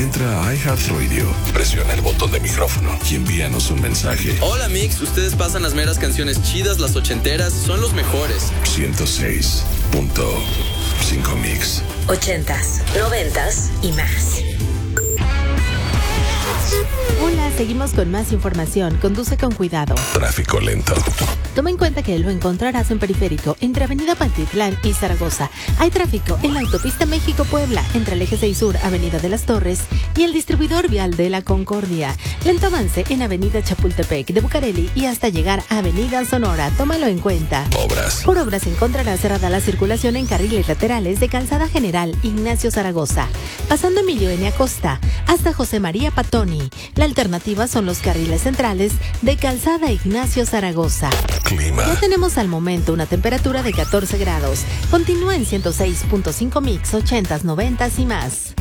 Entra a iHeartRadio, presiona el botón de micrófono y envíanos un mensaje. Hola Mix, ustedes pasan las meras canciones chidas, las ochenteras, son los mejores. 106.5 Mix. 80s, 90s y más. Hola, seguimos con más información. Conduce con cuidado. Tráfico lento. Toma en cuenta que lo encontrarás en Periférico, entre Avenida Pantitlán y Zaragoza. Hay tráfico en la autopista México-Puebla, entre el Eje 6 Sur, Avenida de las Torres y el distribuidor vial de La Concordia. Lento avance en Avenida Chapultepec de Bucareli y hasta llegar a Avenida Sonora. Tómalo en cuenta. Obras. Por obras encontrarás cerrada la circulación en carriles laterales de Calzada General Ignacio Zaragoza, pasando Emilio N. Acosta hasta José María Patoni. La alternativa son los carriles centrales de Calzada Ignacio Zaragoza. Clima. Ya tenemos al momento una temperatura de 14 grados. Continúa en 106.5 Mix, 80s, 90s y más.